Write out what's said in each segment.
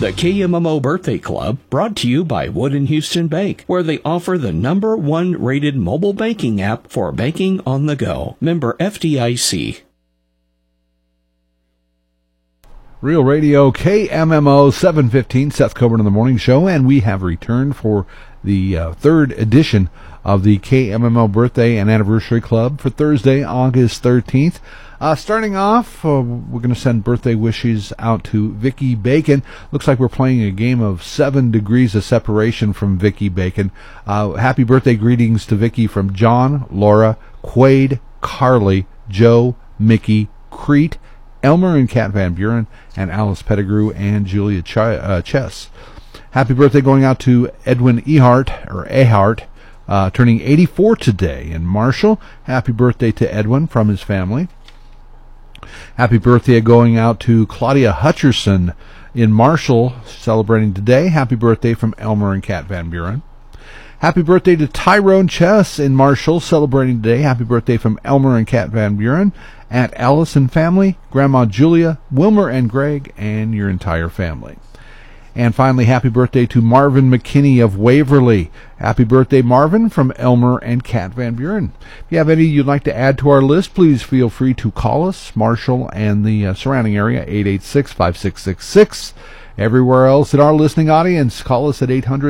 The KMMO Birthday Club, brought to you by Wood & Houston Bank, where they offer the #1 rated mobile banking app for banking on the go. Member FDIC. Real Radio KMMO 715, Seth Coburn in the Morning Show, and we have returned for the third edition of the KMMO Birthday and Anniversary Club for Thursday, August 13th. Starting off, we're going to send birthday wishes out to Vicki Bacon. Looks like we're playing a game of 7 degrees of separation from Vicki Bacon. Happy birthday greetings to Vicki from John, Laura, Quade, Carly, Joe, Mickey, Crete, Elmer and Kat Van Buren, and Alice Pettigrew and Julia Chess. Happy birthday going out to Edwin Ahart, turning 84 today in Marshall. Happy birthday to Edwin from his family. Happy birthday going out to Claudia Hutcherson in Marshall, celebrating today. Happy birthday from Elmer and Kat Van Buren. Happy birthday to Tyrone Chess in Marshall, celebrating today. Happy birthday from Elmer and Kat Van Buren, Aunt Alice and family, Grandma Julia, Wilmer and Greg, and your entire family. And finally, happy birthday to Marvin McKinney of Waverly. Happy birthday, Marvin, from Elmer and Kat Van Buren. If you have any you'd like to add to our list, please feel free to call us, Marshall and the surrounding area, 886-5666. Everywhere else in our listening audience, call us at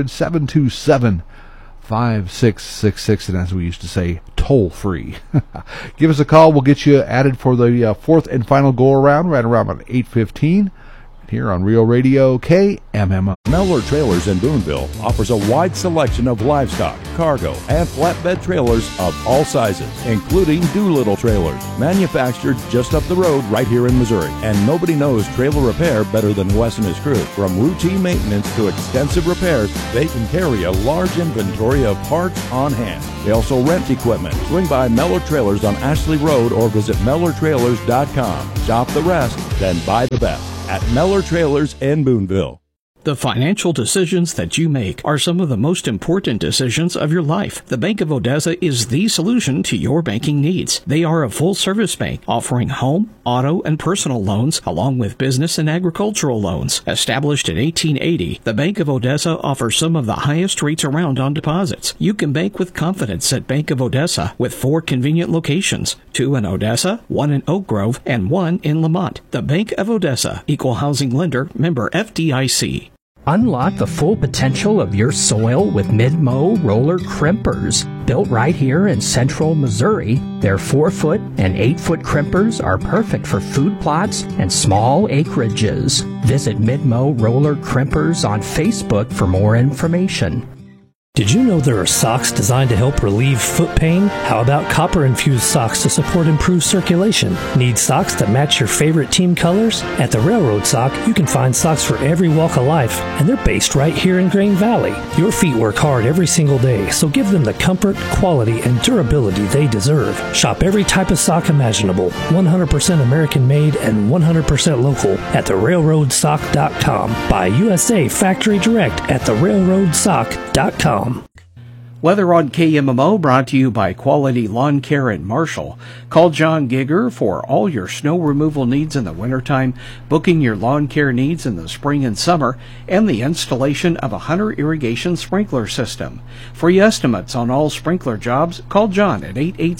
800-727-5666, and as we used to say, toll free. Give us a call. We'll get you added for the fourth and final go-around right around about 8:15. Here on Real Radio KMMO. Mellor Trailers in Boonville offers a wide selection of livestock, cargo, and flatbed trailers of all sizes, including Doolittle trailers, manufactured just up the road right here in Missouri. And nobody knows trailer repair better than Wes and his crew. From routine maintenance to extensive repairs, they can carry a large inventory of parts on hand. They also rent equipment. Swing by Mellor Trailers on Ashley Road or visit MellorTrailers.com. Shop the rest, then buy the best at Mellor Trailers in Boonville. The financial decisions that you make are some of the most important decisions of your life. The Bank of Odessa is the solution to your banking needs. They are a full-service bank offering home, auto, and personal loans, along with business and agricultural loans. Established in 1880, the Bank of Odessa offers some of the highest rates around on deposits. You can bank with confidence at Bank of Odessa with 4 convenient locations, 2 in Odessa, 1 in Oak Grove, and 1 in Lamont. The Bank of Odessa, Equal Housing Lender, member FDIC. Unlock the full potential of your soil with Mid-Mow roller crimpers. Built right here in central Missouri, their 4-foot and 8-foot crimpers are perfect for food plots and small acreages. Visit Mid-Mow roller crimpers on Facebook for more information. Did you know there are socks designed to help relieve foot pain? How about copper-infused socks to support improved circulation? Need socks that match your favorite team colors? At the Railroad Sock, you can find socks for every walk of life, and they're based right here in Grain Valley. Your feet work hard every single day, so give them the comfort, quality, and durability they deserve. Shop every type of sock imaginable, 100% American-made and 100% local at therailroadsock.com. Buy USA Factory Direct at therailroadsock.com. Weather on KMMO brought to you by Quality Lawn Care in Marshall. Call John Gigger for all your snow removal needs in the wintertime, booking your lawn care needs in the spring and summer, and the installation of a Hunter irrigation sprinkler system. For your estimates on all sprinkler jobs, call John at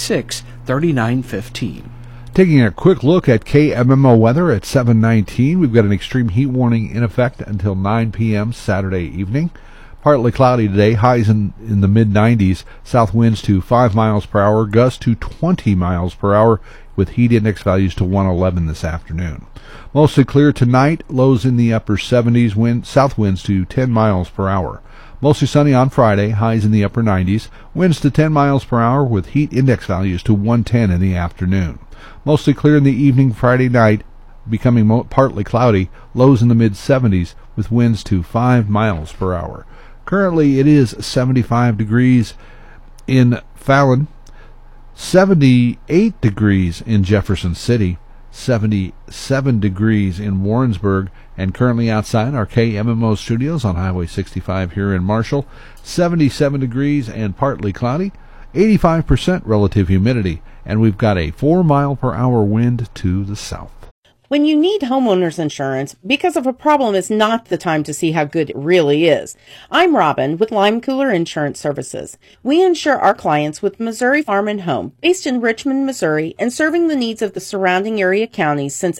886-3915. Taking a quick look at KMMO weather at 7:19, we've got an extreme heat warning in effect until 9 p.m. Saturday evening. Partly cloudy today, highs in the mid-90s, south winds to 5 miles per hour, gusts to 20 miles per hour, with heat index values to 111 this afternoon. Mostly clear tonight, lows in the upper 70s, south winds to 10 miles per hour. Mostly sunny on Friday, highs in the upper 90s, winds to 10 miles per hour, with heat index values to 110 in the afternoon. Mostly clear in the evening Friday night, becoming partly cloudy, lows in the mid-70s, with winds to 5 miles per hour. Currently, it is 75 degrees in Fallon, 78 degrees in Jefferson City, 77 degrees in Warrensburg, and currently outside our KMMO studios on Highway 65 here in Marshall, 77 degrees and partly cloudy, 85% relative humidity, and we've got a 4 mile per hour wind to the south. When you need homeowners insurance, because of a problem is not the time to see how good it really is. I'm Robin with Lime Cooler Insurance Services. We insure our clients with Missouri Farm and Home, based in Richmond, Missouri, and serving the needs of the surrounding area counties since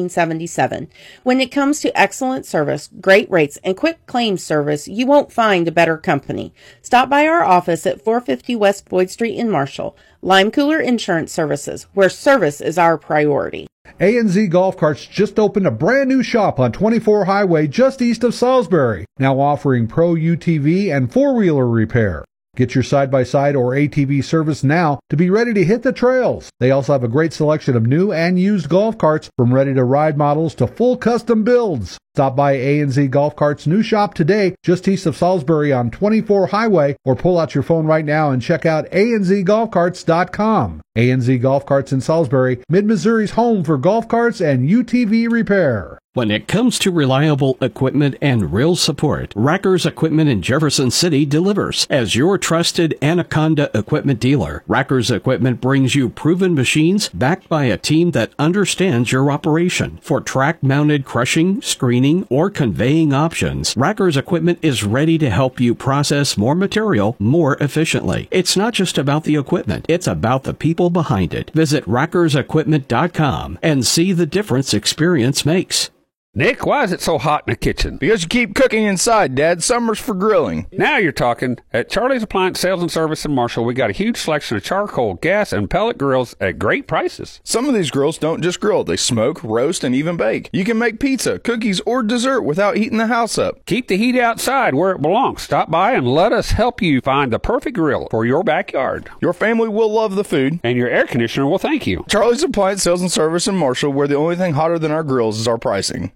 1877. When it comes to excellent service, great rates, and quick claims service, you won't find a better company. Stop by our office at 450 West Boyd Street in Marshall. Lime Cooler Insurance Services, where service is our priority. A&Z Golf Carts just opened a brand new shop on 24 Highway just east of Salisbury, now offering Pro UTV and four-wheeler repair. Get your side-by-side or ATV service now to be ready to hit the trails. They also have a great selection of new and used golf carts, from ready-to-ride models to full custom builds. Stop by A&Z Golf Carts' new shop today, just east of Salisbury on 24 Highway, or pull out your phone right now and check out anzgolfcarts.com. A&Z Golf Carts in Salisbury, Mid-Missouri's home for golf carts and UTV repair. When it comes to reliable equipment and real support, Racker's Equipment in Jefferson City delivers. As your trusted Anaconda equipment dealer, Racker's Equipment brings you proven machines backed by a team that understands your operation. For track-mounted crushing, screening, or conveying options, Racker's Equipment is ready to help you process more material more efficiently. It's not just about the equipment, it's about the people behind it. Visit rackersequipment.com and see the difference experience makes. Nick, why is it so hot in the kitchen? Because you keep cooking inside, Dad. Summer's for grilling. Now you're talking. At Charlie's Appliance Sales and Service in Marshall, we got a huge selection of charcoal, gas, and pellet grills at great prices. Some of these grills don't just grill. They smoke, roast, and even bake. You can make pizza, cookies, or dessert without heating the house up. Keep the heat outside where it belongs. Stop by and let us help you find the perfect grill for your backyard. Your family will love the food. And your air conditioner will thank you. Charlie's Appliance Sales and Service in Marshall, where the only thing hotter than our grills is our pricing.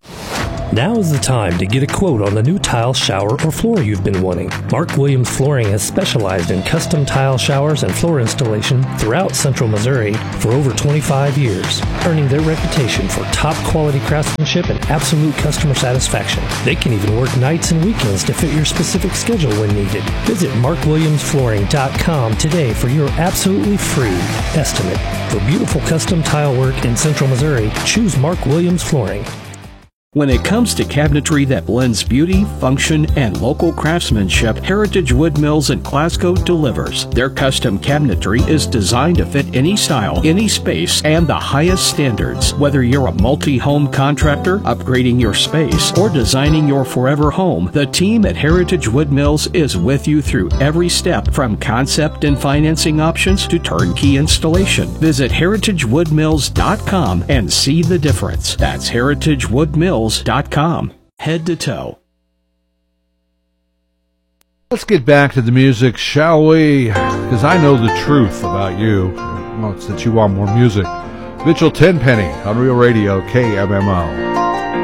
Now is the time to get a quote on the new tile, shower, or floor you've been wanting. Mark Williams Flooring has specialized in custom tile showers and floor installation throughout Central Missouri for over 25 years, earning their reputation for top-quality craftsmanship and absolute customer satisfaction. They can even work nights and weekends to fit your specific schedule when needed. Visit markwilliamsflooring.com today for your absolutely free estimate. For beautiful custom tile work in Central Missouri, choose Mark Williams Flooring. When it comes to cabinetry that blends beauty, function, and local craftsmanship, Heritage Wood Mills in Glasgow delivers. Their custom cabinetry is designed to fit any style, any space, and the highest standards. Whether you're a multi-home contractor, upgrading your space, or designing your forever home, the team at Heritage Wood Mills is with you through every step, from concept and financing options to turnkey installation. Visit heritagewoodmills.com and see the difference. That's heritagewoodmills.com. Head to toe. Let's get back to the music, shall we? Because I know the truth about you. Well, it's that you want more music. Mitchell Tenpenny on Real Radio KMMO.